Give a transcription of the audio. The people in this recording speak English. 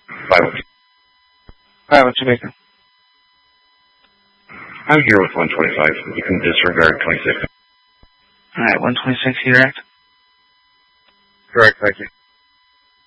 Hi, what's your maker? I'm here with 125. You can disregard 26. Alright, 126 here, act. Correct, thank you.